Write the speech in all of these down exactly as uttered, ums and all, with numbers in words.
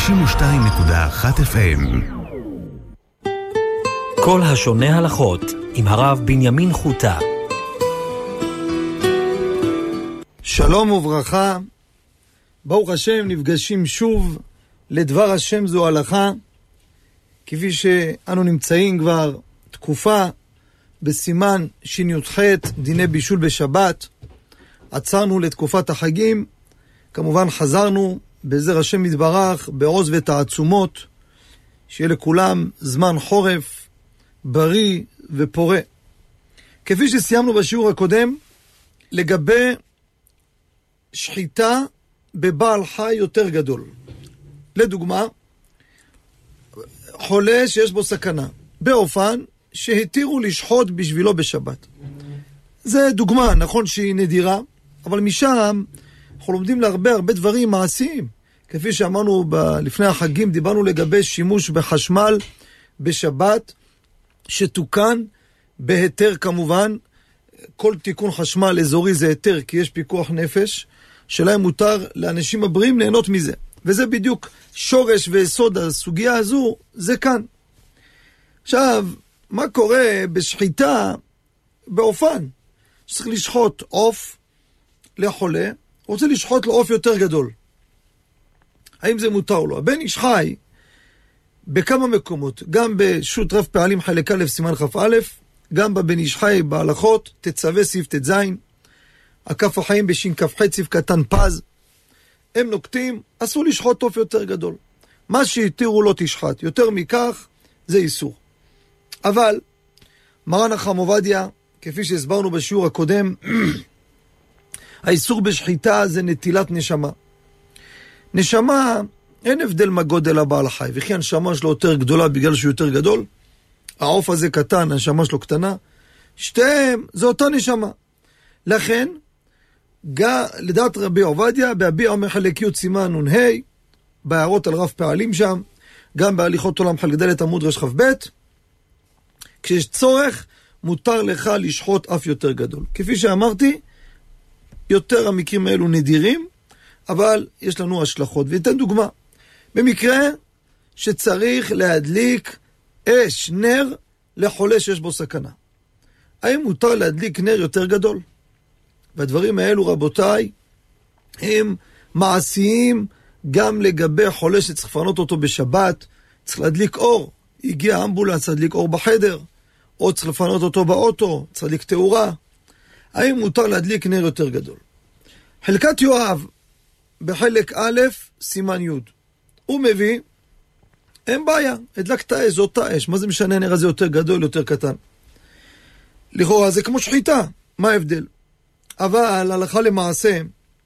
תשעים ושתיים נקודה אחת אף אם. כל השונה הלכות עם הרב בנימין חוטה. שלום וברכה, ברוך השם, נפגשים שוב לדבר השם זו הלכה, כפי שאנו נמצאים כבר תקופה בסימן שי"ח דיני בישול בשבת. עצרנו לתקופת החגים, כמובן חזרנו בעזר השם יתברך בעוז ותעצומות, שיהיה לכולם זמן חורף בריא ופורה. כפי שסיימנו בשיעור הקודם לגבי שחיטה בבעל חי יותר גדול. לדוגמה, חולה שיש בו סכנה, באופן שהתירו לשחוט בשבילו בשבת. זה דוגמה, נכון שהיא נדירה, אבל משם אנחנו לומדים להרבה הרבה דברים מעשיים. כפי שאמרנו ב- לפני החגים, דיברנו לגבי שימוש בחשמל בשבת, שתוקן בהיתר כמובן. כל תיקון חשמל אזורי זה היתר, כי יש פיקוח נפש, שלהם מותר לאנשים הבריאים ליהנות מזה. וזה בדיוק שורש ויסוד הסוגיה הזו, זה כאן. עכשיו, מה קורה בשחיטה באופן? שצריך לשחוט עוף לחולה, רוצה לשחוט לו עוף יותר גדול. האם זה מותר לו? הבן איש חי בכמה מקומות, גם בשו"ת רב פעלים חלק א' סימן כ"א, גם בבן איש חי בהלכות תצווה סעיף ט"ז, הכף החיים בש"כ"ח סעיף קטן פז, הם נוקטים, אסור לשחוט עוף יותר גדול. מה שהתירו לא תשחט, יותר מכך זה איסור. אבל מרן החכם עובדיה, כפי שהסברנו בשיעור הקודם, האיסור בשחיטה זה נטילת נשמה. נשמה, אין הבדל מה גודל הבעל חי, וכי הנשמה שלו יותר גדולה בגלל שהוא יותר גדול, העוף הזה קטן, הנשמה שלו קטנה, שתיהם זה אותה נשמה. לכן, גם, לדעת רבי עובדיה, בהביע אומר חלק י' סימן נ"ה, בהערות על רב פעלים שם, גם בהליכות עולם חלק ד' עמוד רשכ"ב, כשיש צורך, מותר לך לשחוט אף יותר גדול. כפי שאמרתי, יותר המקרים האלו נדירים, אבל יש לנו השלכות. ואתן דוגמה. במקרה שצריך להדליק אש, נר, לחולה שיש בו סכנה. האם מותר להדליק נר יותר גדול? והדברים האלו, רבותיי, הם מעשיים גם לגבי חולה שצריך לפנות אותו בשבת, צריך להדליק אור. הגיע אמבולנס, להדליק אור בחדר, או צריך לפנות אותו באוטו, צריך להדליק תאורה. האם מותר להדליק נר יותר גדול? חלקת יואב, בחלק א', סימן י', הוא מביא, אין בעיה, הדלקת אש, זו אותה אש, מה זה משנה נר הזה יותר גדול, יותר קטן? לכאורה זה כמו שחיטה, מה ההבדל? אבל הלכה למעשה,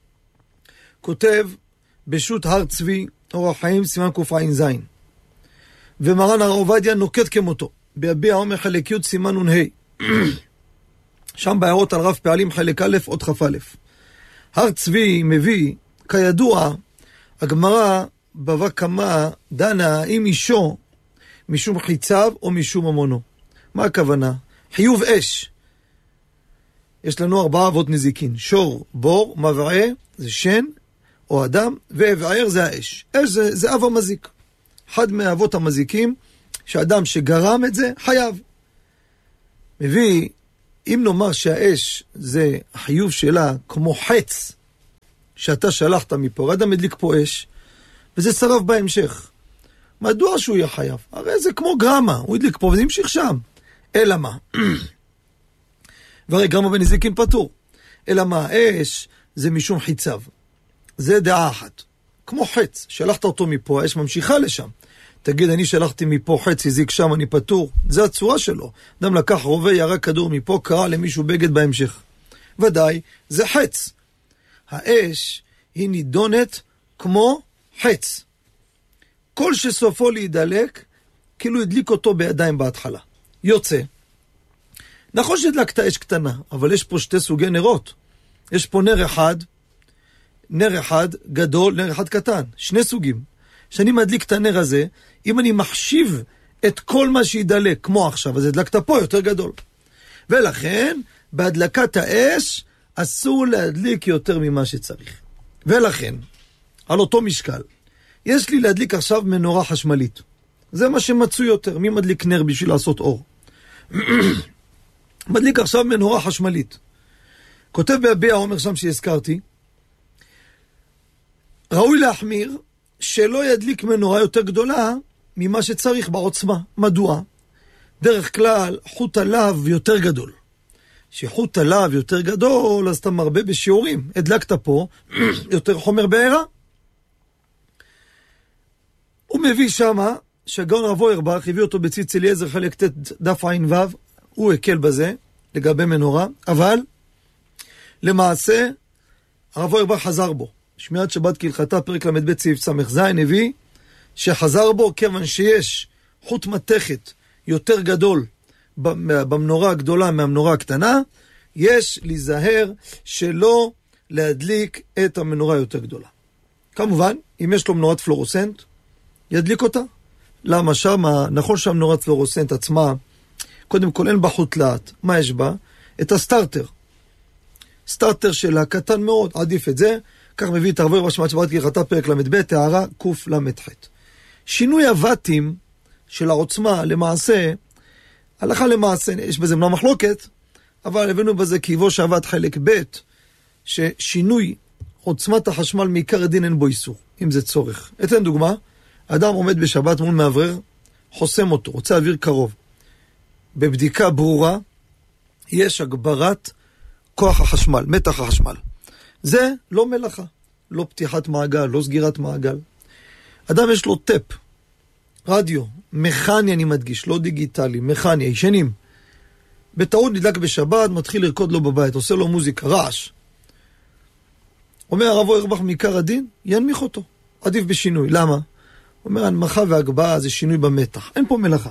כותב בשו"ת הר צבי, אורח חיים, סימן קע"ז, ומרן הרב עובדיה נוקט כמותו, בהביע אומר חלק י' סימן נ"ה, שם בהערות על רב פעלים חלק א' עוד כ"א. הר צבי מביא, כידוע, הגמרא בבא קמא דנה עם אישו משום חיציו או משום ממונו. מה הכוונה? חיוב אש. יש לנו ארבעה אבות נזיקין, שור, בור, מבעה, זה שן או אדם, ואבער זה האש. אש זה, זה אב המזיק. אחד מהאבות המזיקים, שאדם שגרם את זה, חייב. מביא, אם נאמר שהאש זה החיוב שלה כמו חץ, שאתה שלחת מפה, אדם מדליק פה אש, וזה שרף בהמשך. מדוע שהוא יהיה חייב? הרי זה כמו גרמה, הוא ידליק פה וזה ימשיך שם. אלא מה? והרי גרמה בנזיקין פטור. אלא מה? האש זה משום חיציו. זה דעה אחת. כמו חץ, שלחת אותו מפה, האש ממשיכה לשם. תגיד, אני שלחתי מפה חץ, הזיק שם, אני פטור. זה הצורה שלו. אדם לקח רובה, ירק כדור מפה, קרא למישהו בגד בהמשך. ודאי, זה חץ. האש היא נידונת כמו חץ. כל שסופו להידלק, כאילו הדליק אותו בידיים בהתחלה. יוצא. נכון שהדלקת אש קטנה, אבל יש פה שתי סוגי נרות. יש פה נר אחד, נר אחד גדול, נר אחד קטן. שני סוגים. כשאני מדליק את הנר הזה, אם אני מחשיב את כל מה שידלק, כמו עכשיו, אז הדלקת פה יותר גדול. ולכן, בהדלקת האש, אסור להדליק יותר ממה שצריך. ולכן, על אותו משקל, יש לי להדליק עכשיו מנורה חשמלית. זה מה שמצוי יותר. מי מדליק נר בשביל לעשות אור? מדליק עכשיו מנורה חשמלית. כותב ביביע אומר שם שהזכרתי, ראוי להחמיר שלא ידליק מנורה יותר גדולה ממה שצריך בעוצמה. מדוע? דרך כלל חוט הלהב יותר גדול. שחוט הלהב יותר גדול, אז אתה מרבה בשיעורים. הדלקת פה יותר חומר בעירה. הוא מביא שמה, שהגאון הרב אוירבך הביא אותו בציץ אליעזר חלק ת' דף עין ו', הוא הקל בזה לגבי מנורה, אבל למעשה הרב אוירבך חזר בו. שמיעת שבת כהלכתה פרק למד סעיף סמך זין הביא שחזר בו כיוון שיש חוט מתכת יותר גדול במנורה הגדולה מהמנורה הקטנה, יש להיזהר שלא להדליק את המנורה יותר גדולה. כמובן, אם יש לו מנורת פלורוסנט, ידליק אותה. למה שמה, נכון שהמנורת פלורוסנט עצמה, קודם כל אין בה חוט להט. מה יש בה? את הסטארטר. סטארטר שלה קטן מאוד, עדיף את זה. כך מביא את הרב אוירבך שמיעת שבת כהלכתה פרק למד הערה קל"ח. שינוי הוואטים של העוצמה למעשה, הלכה למעשה, יש בזה מנה מחלוקת, אבל הבאנו בזה כאיבו שעבד חלק ב' ששינוי עוצמת החשמל מעיקר הדין אין בו איסור, אם זה צורך. אתן דוגמה, אדם עומד בשבת מול מעברר, חוסם אותו, רוצה אוויר קרוב. בבדיקה ברורה, יש הגברת כוח החשמל, מתח החשמל. זה לא מלאכה, לא פתיחת מעגל, לא סגירת מעגל. אדם יש לו טפ, רדיו, מכני אני מדגיש, לא דיגיטלי, מכני, ישנים. בטעות נדלק בשבת, מתחיל לרקוד לו בבית, עושה לו מוזיקה, רעש. אומר הרב אוירבך מעיקר הדין, ינמיך אותו, עדיף בשינוי. למה? אומר, הנמכה והגבהה זה שינוי במתח, אין פה מלאכה.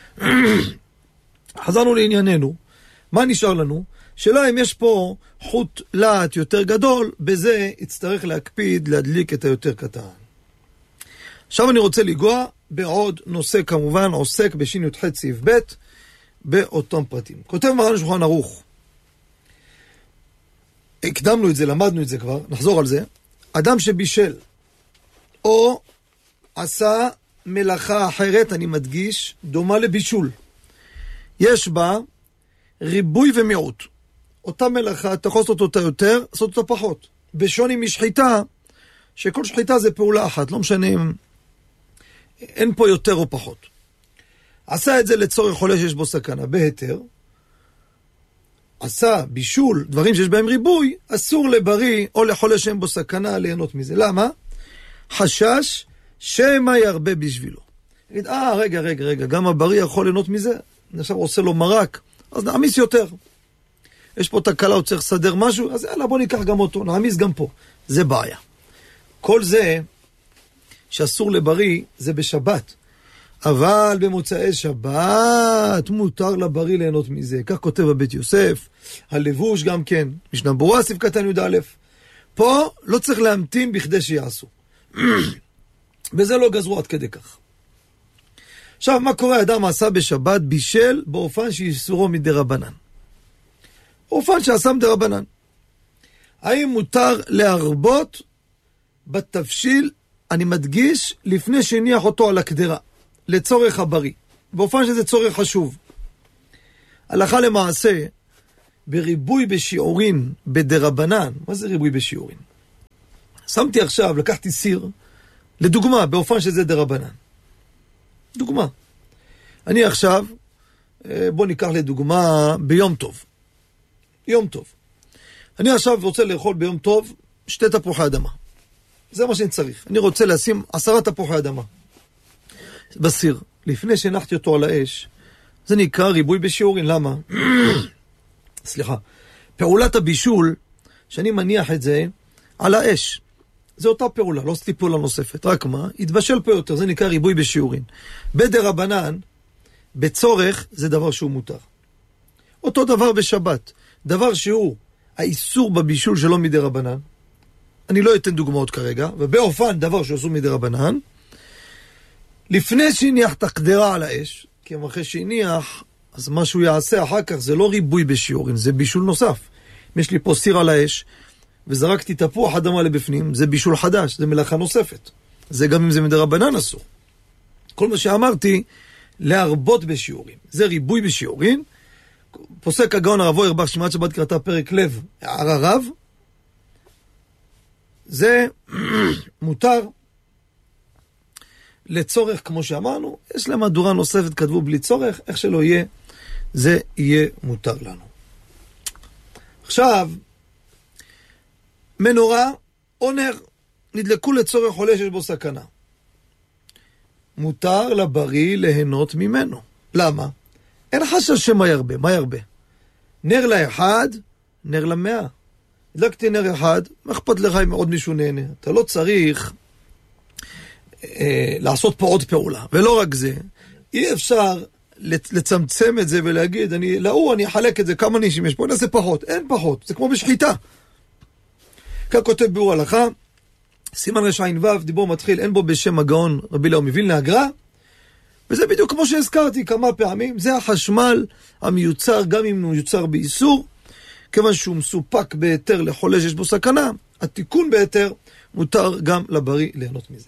חזרנו לענייננו, מה נשאר לנו? שאלה אם יש פה חוט להט יותר גדול, בזה יצטרך להקפיד להדליק את היותר קטן. עכשיו אני רוצה לגוע בעוד נושא, כמובן עוסק בשין י"ח סעיף ב' באותם פרטים. כותב מרן שולחן ערוך, הקדמנו את זה, למדנו את זה כבר, נחזור על זה. אדם שבישל או עשה מלאכה אחרת, אני מדגיש, דומה לבישול, יש בה ריבוי ומיעוט. אותה מלאכה, אתה יכול לעשות אותה יותר, לעשות אותה פחות. בשוני משחיטה, שכל שחיטה זה פעולה אחת, לא משנה אם אין פה יותר או פחות. עשה את זה לצורך חולה שיש בו סכנה, בהיתר. עשה בישול, דברים שיש בהם ריבוי, אסור לבריא או לחולה שאין בו סכנה ליהנות מזה. למה? חשש שמה ירבה בשבילו. יגיד, אה, רגע, רגע, רגע, גם הבריא יכול ליהנות מזה? עכשיו עושה לו מרק, אז נעמיס יותר. יש פה תקלה, הוא צריך לסדר משהו, אז יאללה, בוא ניקח גם אותו, נעמיס גם פה. זה בעיה. כל זה שאסור לבריא, זה בשבת. אבל במוצאי שבת מותר לבריא ליהנות מזה. כך כותב בבית יוסף, הלבוש גם כן, משנה ברורה סעיף קטן י"א. פה לא צריך להמתין בכדי שיעשו. בזה לא גזרו עד כדי כך. עכשיו, מה קורה? אדם עשה בשבת בישל באופן שיסורו מדי רבנן. אופן שעשה מדי רבנן. האם מותר להרבות בתבשיל, אני מדגיש, לפני שהניח אותו על הקדרה, לצורך הבריא, באופן שזה צורך חשוב. הלכה למעשה, בריבוי בשיעורין בדרבנן, מה זה ריבוי בשיעורין? שמתי עכשיו, לקחתי סיר, לדוגמה, באופן שזה דרבנן. דוגמה. אני עכשיו, בוא ניקח לדוגמה ביום טוב. יום טוב. אני עכשיו רוצה לאכול ביום טוב שתי תפוחי אדמה. זה מה שאני צריך. אני רוצה לשים עשרה תפוחי אדמה בסיר. לפני שהנחתי אותו על האש, זה נקרא ריבוי בשיעורין. למה? סליחה. פעולת הבישול, שאני מניח את זה על האש. זה אותה פעולה, לא עשיתי פעולה נוספת. רק מה? התבשל פה יותר, זה נקרא ריבוי בשיעורין. בדרבנן, בצורך, זה דבר שהוא מותר. אותו דבר בשבת. דבר שהוא האיסור בבישול שלו מדי רבנן, אני לא אתן דוגמאות כרגע, ובאופן דבר שאסור מדי רבנן, לפני שהניח את הקדרה על האש, כי אחרי שהניח, אז מה שהוא יעשה אחר כך זה לא ריבוי בשיעורין, זה בישול נוסף. אם יש לי פה סיר על האש, וזרקתי תפוח אדמה לבפנים, זה בישול חדש, זה מלאכה נוספת. זה גם אם זה מדרבנן אסור. כל מה שאמרתי, להרבות בשיעורים. זה ריבוי בשיעורים. פוסק הגאון הרב אוירבך, שמעת שבת קראתה פרק לב, הערה רב, זה מותר לצורך, כמו שאמרנו, יש להם מהדורה נוספת, כתבו בלי צורך, איך שלא יהיה, זה יהיה מותר לנו. עכשיו, מנורה או נר, נדלקו לצורך חולה שיש בו סכנה. מותר לבריא ליהנות ממנו. למה? אין חשש שמה ירבה, מה ירבה? נר לאחד, נר למאה. הדלקתי נר אחד, מה אכפת לך אם עוד מישהו נהנה? אתה לא צריך אה, לעשות פה עוד פעולה. ולא רק זה, אי אפשר לצמצם את זה ולהגיד, אני, לאו, אני אחלק את זה, כמה נישים יש פה, נעשה פחות. אין פחות, זה כמו בשחיטה. כך כותב ביאור הלכה, סימן רשעין ו', דיבור מתחיל, אין בו בשם הגאון רבי לאו מווילנה הגר"א, וזה בדיוק כמו שהזכרתי כמה פעמים, זה החשמל המיוצר, גם אם הוא מיוצר באיסור, כיוון שהוא מסופק בהיתר לחולה שיש בו סכנה, התיקון בהיתר מותר גם לבריא ליהנות מזה.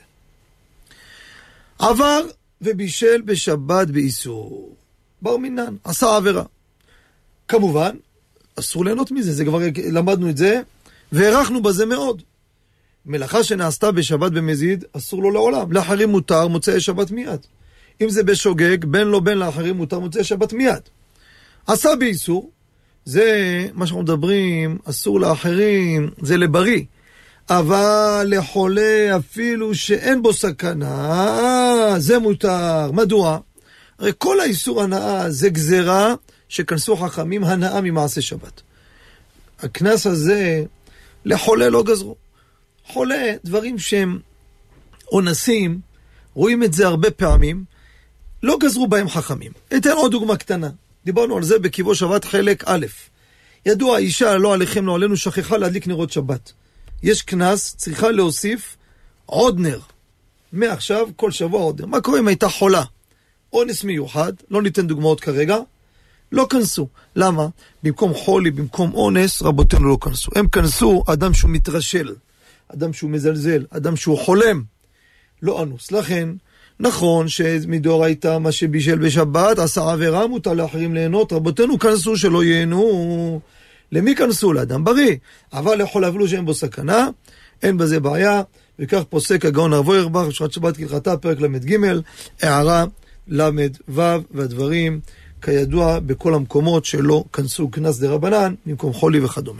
עבר ובישל בשבת באיסור, בר מינן, עשה עבירה. כמובן, אסור ליהנות מזה, זה כבר למדנו את זה, והערכנו בזה מאוד. מלאכה שנעשתה בשבת במזיד, אסור לו לעולם. לאחרים מותר, מוצאי שבת מיד. אם זה בשוגג, בין לא בין לאחרים מותר, מוצאי שבת מיד. עשה באיסור, זה מה שאנחנו מדברים, אסור לאחרים, זה לבריא. אבל לחולה אפילו שאין בו סכנה, זה מותר. מדוע? הרי כל האיסור הנאה זה גזרה שכנסו חכמים הנאה ממעשה שבת. הכנס הזה לחולה לא גזרו. חולה, דברים שהם אונסים, רואים את זה הרבה פעמים, לא גזרו בהם חכמים. אתן עוד דוגמה קטנה. דיברנו על זה בקיבו שבת חלק א'. ידוע, האישה לא עליכם לא עלינו שכחה להדליק נרות שבת. יש כנס, צריכה להוסיף עוד נר. מעכשיו, כל שבוע עוד נר. מה קורה אם הייתה חולה? אונס מיוחד, לא ניתן דוגמאות כרגע, לא כנסו. למה? במקום חולי, במקום אונס, רבותינו לא כנסו. הם כנסו אדם שהוא מתרשל, אדם שהוא מזלזל, אדם שהוא חולם, לא אנוס. לכן, נכון שמדור הייתה מה שבישל בשבת, עשה עבירה, מותר לאחרים ליהנות, רבותינו כנסו שלא ייהנו. למי כנסו? לאדם בריא. אבל יכול להבלו שאין בו סכנה, אין בזה בעיה, וכך פוסק הגאון הרב אוירבך, בשבת שבת כהלכתה, פרק למד ג', הערה למד ו', והדברים כידוע בכל המקומות שלא כנסו כנס דרבנן, במקום חולי וכדומה.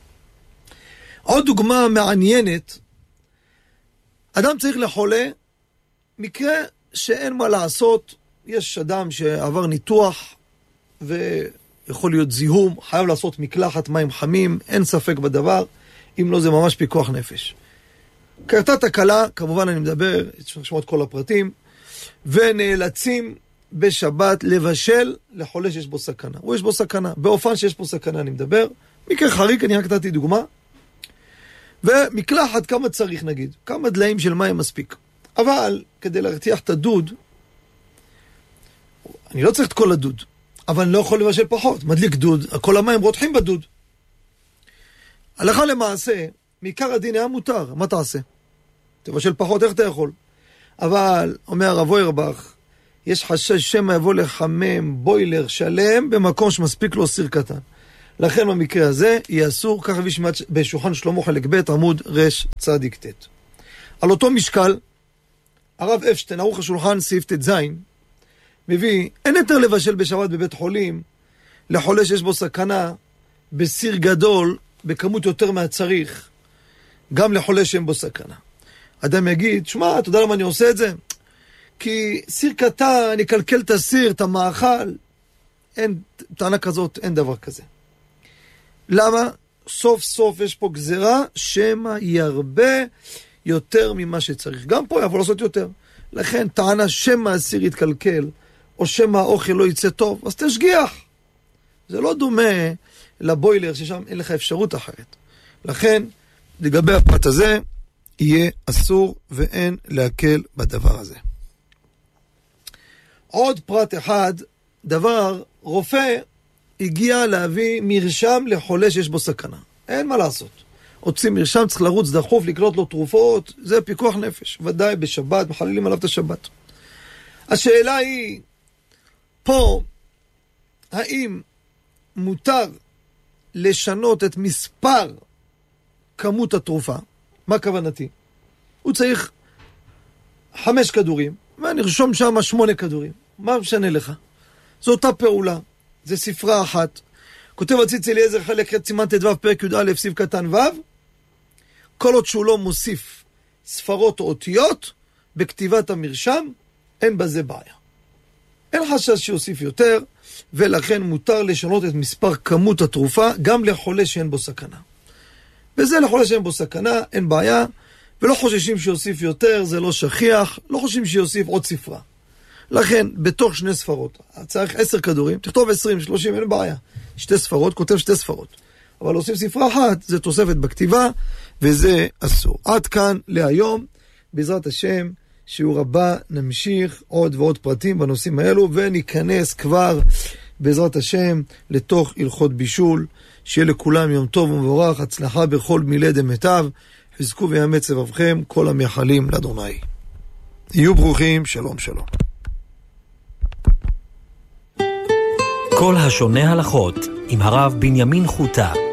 עוד דוגמה מעניינת, אדם צריך לחולה, מקרה שאין מה לעשות, יש אדם שעבר ניתוח ויכול להיות זיהום, חייב לעשות מקלחת מים חמים, אין ספק בדבר, אם לא זה ממש פיקוח נפש. קרתה תקלה, כמובן אני מדבר, שמות כל הפרטים, ונאלצים בשבת לבשל לחולה שיש בו סכנה. הוא יש בו סכנה, באופן שיש בו סכנה אני מדבר, מקרה חריג, אני רק נתתי דוגמה, ומקלחת כמה צריך נגיד, כמה דליים של מים מספיק. אבל כדי להרתיח את הדוד, אני לא צריך את כל הדוד, אבל אני לא יכול לבשל פחות, מדליק דוד, כל המים רותחים בדוד. הלכה למעשה, מעיקר הדין היה מותר, מה תעשה? תבשל פחות, איך אתה יכול? אבל, אומר הרב אוירבך, יש חשש שמא יבוא לחמם בוילר שלם במקום שמספיק לו סיר קטן. לכן במקרה הזה יהיה אסור, כך הביא בשולחן שלמה חלק ב' עמוד רש צדיק ת'. על אותו משקל, הרב אפשטיין, ערוך השולחן סעיף ת' זין, מביא, אין יותר לבשל בשבת בבית חולים, לחולה שיש בו סכנה, בסיר גדול, בכמות יותר מהצריך, גם לחולה שאין בו סכנה. אדם יגיד, שמע, אתה יודע למה אני עושה את זה? כי סיר קטן, אני אקלקל את הסיר, את המאכל. אין, טענה כזאת, אין דבר כזה. למה? סוף סוף יש פה גזרה, שמה ירבה יותר ממה שצריך. גם פה יבוא לעשות יותר. לכן טענה שמה הסיר יתקלקל, או שמה האוכל לא יצא טוב, אז תשגיח. זה לא דומה לבוילר, ששם אין לך אפשרות אחרת. לכן, לגבי הפרט הזה, יהיה אסור ואין להקל בדבר הזה. עוד פרט אחד, דבר, רופא הגיע להביא מרשם לחולה שיש בו סכנה. אין מה לעשות. הוציא מרשם, צריך לרוץ דחוף, לקנות לו תרופות, זה פיקוח נפש. ודאי בשבת, מחללים עליו את השבת. השאלה היא, פה, האם מותר לשנות את מספר כמות התרופה? מה כוונתי? הוא צריך חמש כדורים, ונרשום שם שמונה כדורים. מה משנה לך? זו אותה פעולה, זה ספרה אחת. כותב הציץ אליעזר חלק סימן ט"ו פרק י"א סעיף קטן ו', כל עוד שהוא לא מוסיף ספרות או אותיות בכתיבת המרשם, אין בזה בעיה. אין חשש שיוסיף יותר, ולכן מותר לשנות את מספר כמות התרופה גם לחולה שאין בו סכנה. וזה לחולה שאין בו סכנה, אין בעיה, ולא חוששים שיוסיף יותר, זה לא שכיח, לא חושבים שיוסיף עוד ספרה. לכן, בתוך שני ספרות, צריך עשר כדורים, תכתוב עשרים, שלושים, אין בעיה. שתי ספרות, כותב שתי ספרות. אבל להוסיף ספרה אחת, זה תוספת בכתיבה, וזה אסור. עד כאן להיום, בעזרת השם, שיעור הבא, נמשיך עוד ועוד פרטים בנושאים האלו, וניכנס כבר, בעזרת השם, לתוך הלכות בישול, שיהיה לכולם יום טוב ומבורך, הצלחה בכל מילי דמיטב, חזקו ויאמץ לבבכם, כל המייחלים לאדוני. יהיו ברוכים, שלום שלום. כל השונה הלכות עם הרב בנימין חוטה.